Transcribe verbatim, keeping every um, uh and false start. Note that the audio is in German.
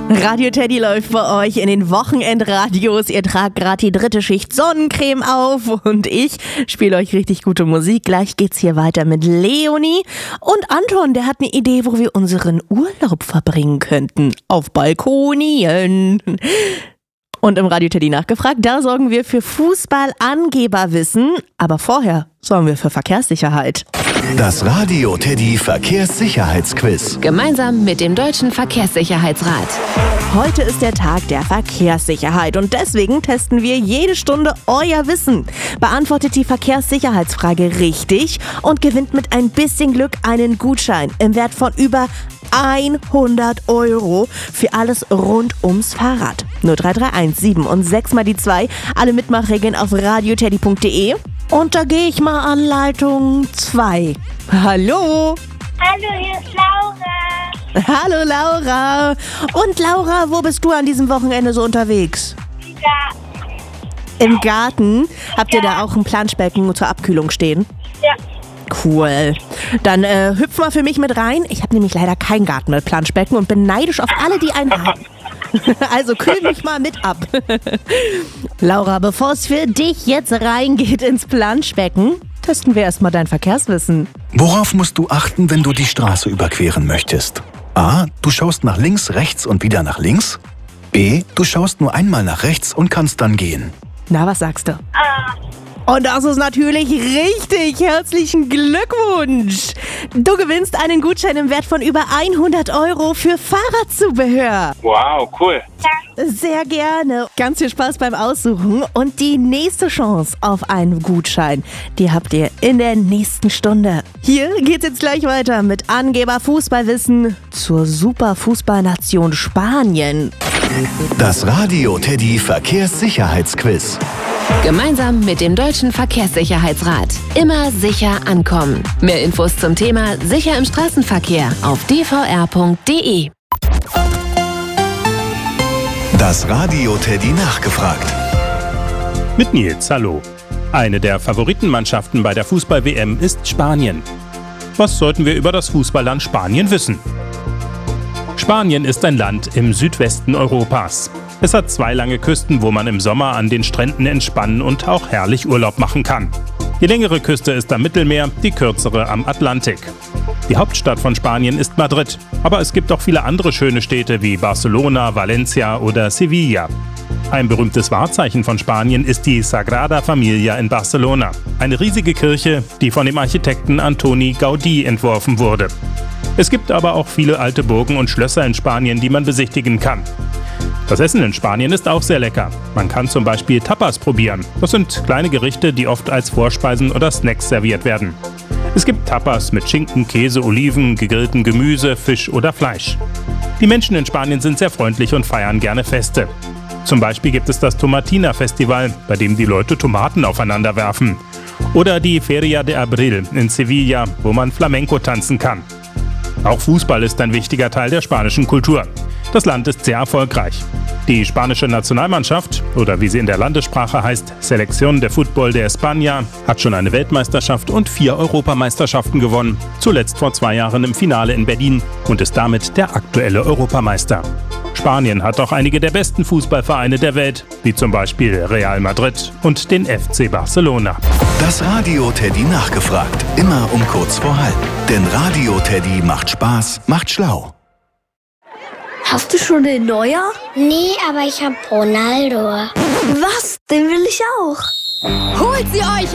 Radio Teddy läuft bei euch in den Wochenendradios. Ihr tragt gerade die dritte Schicht Sonnencreme auf und ich spiele euch richtig gute Musik. Gleich geht's hier weiter mit Leonie. Und Anton, der hat eine Idee, wo wir unseren Urlaub verbringen könnten. Auf Balkonien. Und im Radio Teddy nachgefragt, da sorgen wir für Fußballangeberwissen. Aber vorher sorgen wir für Verkehrssicherheit. Das Radio Teddy Verkehrssicherheitsquiz. Gemeinsam mit dem Deutschen Verkehrssicherheitsrat. Heute ist der Tag der Verkehrssicherheit und deswegen testen wir jede Stunde euer Wissen. Beantwortet die Verkehrssicherheitsfrage richtig und gewinnt mit ein bisschen Glück einen Gutschein im Wert von über hundert Euro für alles rund ums Fahrrad. null drei drei eins sieben und sechs mal die zwei. Alle Mitmachregeln auf radioteddy punkt de. Und da gehe ich mal an Leitung zwei. Hallo. Hallo, hier ist Laura. Hallo Laura. Und Laura, wo bist du an diesem Wochenende so unterwegs? Im Garten. Im Garten? Habt ihr da auch ein Planschbecken zur Abkühlung stehen? Ja. Cool. Dann äh, hüpf mal für mich mit rein. Ich habe nämlich leider keinen Garten mit Planschbecken und bin neidisch auf alle, die einen haben. Also kühl mich mal mit ab. Laura, bevor es für dich jetzt reingeht ins Planschbecken, testen wir erstmal dein Verkehrswissen. Worauf musst du achten, wenn du die Straße überqueren möchtest? A. Du schaust nach links, rechts und wieder nach links. B. Du schaust nur einmal nach rechts und kannst dann gehen. Na, was sagst du? Ah, Und das ist natürlich richtig. Herzlichen Glückwunsch. Du gewinnst einen Gutschein im Wert von über hundert Euro für Fahrradzubehör. Wow, cool. Sehr gerne. Ganz viel Spaß beim Aussuchen. Und die nächste Chance auf einen Gutschein, die habt ihr in der nächsten Stunde. Hier geht's jetzt gleich weiter mit Angeber Fußballwissen zur Superfußballnation Spanien. Das Radio Teddy Verkehrssicherheitsquiz. Gemeinsam mit dem Deutschen Verkehrssicherheitsrat. Immer sicher ankommen. Mehr Infos zum Thema Sicher im Straßenverkehr auf d v r punkt de. Das Radio Teddy nachgefragt. Mit Nils, hallo. Eine der Favoritenmannschaften bei der Fußball-W M ist Spanien. Was sollten wir über das Fußballland Spanien wissen? Spanien ist ein Land im Südwesten Europas. Es hat zwei lange Küsten, wo man im Sommer an den Stränden entspannen und auch herrlich Urlaub machen kann. Die längere Küste ist am Mittelmeer, die kürzere am Atlantik. Die Hauptstadt von Spanien ist Madrid, aber es gibt auch viele andere schöne Städte wie Barcelona, Valencia oder Sevilla. Ein berühmtes Wahrzeichen von Spanien ist die Sagrada Familia in Barcelona, eine riesige Kirche, die von dem Architekten Antoni Gaudí entworfen wurde. Es gibt aber auch viele alte Burgen und Schlösser in Spanien, die man besichtigen kann. Das Essen in Spanien ist auch sehr lecker. Man kann zum Beispiel Tapas probieren. Das sind kleine Gerichte, die oft als Vorspeisen oder Snacks serviert werden. Es gibt Tapas mit Schinken, Käse, Oliven, gegrilltem Gemüse, Fisch oder Fleisch. Die Menschen in Spanien sind sehr freundlich und feiern gerne Feste. Zum Beispiel gibt es das Tomatina-Festival, bei dem die Leute Tomaten aufeinander werfen. Oder die Feria de Abril in Sevilla, wo man Flamenco tanzen kann. Auch Fußball ist ein wichtiger Teil der spanischen Kultur. Das Land ist sehr erfolgreich. Die spanische Nationalmannschaft, oder wie sie in der Landessprache heißt, Selección de Fútbol de España, hat schon eine Weltmeisterschaft und vier Europameisterschaften gewonnen, zuletzt vor zwei Jahren im Finale in Berlin und ist damit der aktuelle Europameister. Spanien hat auch einige der besten Fußballvereine der Welt, wie zum Beispiel Real Madrid und den F C Barcelona. Das Radio Teddy nachgefragt. Immer um kurz vor halb. Denn Radio Teddy macht Spaß, macht schlau. Hast du schon den Neuer? nee, aber ich hab Ronaldo. Was? Den will ich auch. Holt sie euch